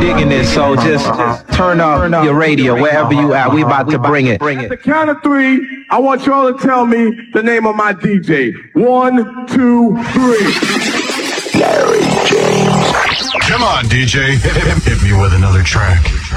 digging this, so just turn up your radio wherever you at. We about to bring it. At the count of 3, I want y'all to tell me the name of my DJ. 1, 2, 3. Larry James. Come on, DJ. Hit me with another track.